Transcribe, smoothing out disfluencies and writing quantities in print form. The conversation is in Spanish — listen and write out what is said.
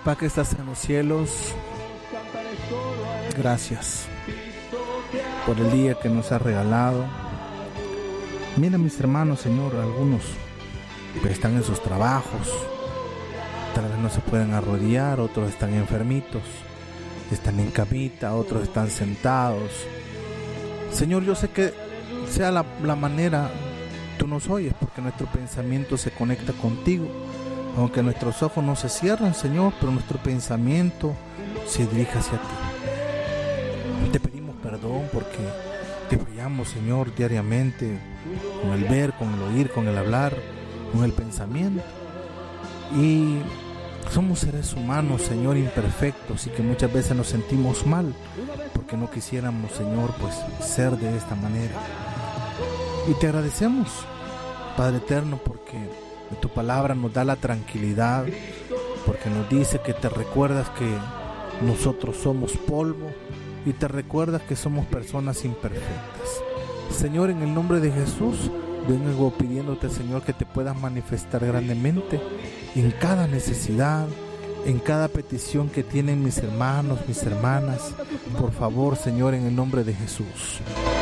Papá que estás en los cielos, gracias por el día que nos has regalado. Mira mis hermanos, Señor, algunos que están en sus trabajos, tal vez no se pueden arrodillar, otros están enfermitos, están en camita, otros están sentados. Señor, yo sé que sea la manera, tú nos oyes porque nuestro pensamiento se conecta contigo. Aunque nuestros ojos no se cierran, Señor, pero nuestro pensamiento se dirige hacia ti. Te pedimos perdón porque te fallamos, Señor, diariamente, con el ver, con el oír, con el hablar, con el pensamiento. Y somos seres humanos, Señor, imperfectos, y que muchas veces nos sentimos mal porque no quisiéramos, Señor, pues ser de esta manera. Y te agradecemos, Padre eterno, porque tu palabra nos da la tranquilidad, porque nos dice que te recuerdas que nosotros somos polvo y te recuerdas que somos personas imperfectas. Señor, en el nombre de Jesús, vengo pidiéndote, Señor, que te puedas manifestar grandemente en cada necesidad, en cada petición que tienen mis hermanos, mis hermanas. Por favor, Señor, en el nombre de Jesús.